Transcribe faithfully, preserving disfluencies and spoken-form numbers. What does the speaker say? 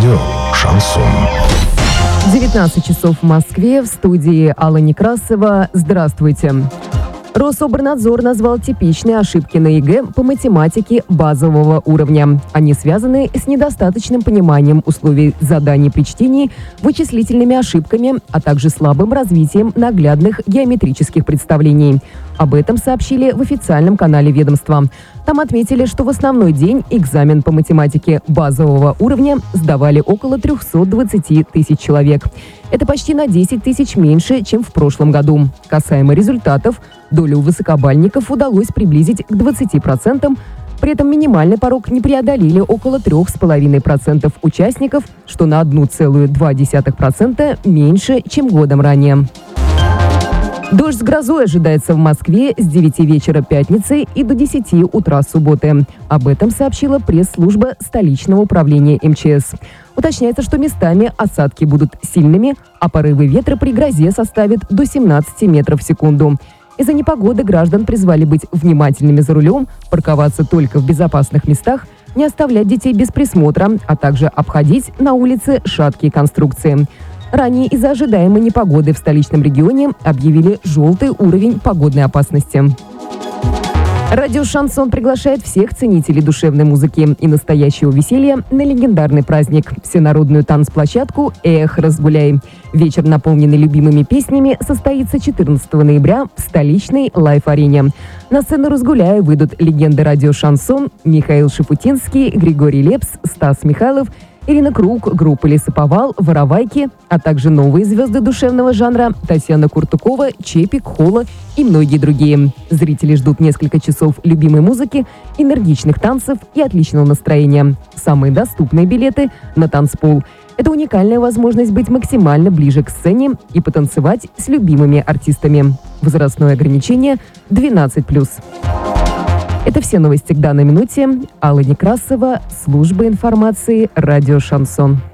Радио «Шансон». девятнадцать часов в Москве, в студии Алла Некрасова. Здравствуйте. Рособорнадзор назвал типичные ошибки на ЕГЭ по математике базового уровня. Они связаны с недостаточным пониманием условий заданий при чтении, вычислительными ошибками, а также слабым развитием наглядных геометрических представлений. Об этом сообщили в официальном канале ведомства. Там отметили, что в основной день экзамен по математике базового уровня сдавали около триста двадцать тысяч человек. Это почти на десять тысяч меньше, чем в прошлом году. Касаемо результатов, долю высокобальников удалось приблизить к двадцати процентам. При этом минимальный порог не преодолели около трёх с половиной процентов участников, что на одну целую две десятых процента меньше, чем годом ранее. Дождь с грозой ожидается в Москве с девяти вечера пятницы и до десяти утра субботы. Об этом сообщила пресс-служба столичного управления эм че эс. Уточняется, что местами осадки будут сильными, а порывы ветра при грозе составят до семнадцати метров в секунду. Из-за непогоды граждан призвали быть внимательными за рулем, парковаться только в безопасных местах, не оставлять детей без присмотра, а также обходить на улице шаткие конструкции. Ранее из-за ожидаемой непогоды в столичном регионе объявили желтый уровень погодной опасности. Радио «Шансон» приглашает всех ценителей душевной музыки и настоящего веселья на легендарный праздник – всенародную танцплощадку «Эх, разгуляй». Вечер, наполненный любимыми песнями, состоится четырнадцатого ноября в столичной лайф-арене. На сцену «Разгуляй» выйдут легенды радио «Шансон» Михаил Шафутинский, Григорий Лепс, Стас Михайлов, Ирина Круг, группа «Лесоповал», «Воровайки», а также новые звезды душевного жанра Татьяна Куртукова, Чепик, Холла и многие другие. Зрители ждут несколько часов любимой музыки, энергичных танцев и отличного настроения. Самые доступные билеты на танцпол. Это уникальная возможность быть максимально ближе к сцене и потанцевать с любимыми артистами. Возрастное ограничение двенадцать плюс. Это все новости к данной минуте. Алла Некрасова, служба информации «Радио Шансон».